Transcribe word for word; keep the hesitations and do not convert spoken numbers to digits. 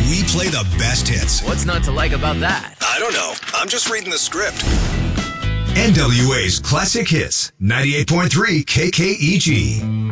we play the best hits. What's not to like about that? I don't know. I'm just reading the script. N W A's Classic Hits, ninety-eight point three K K E G.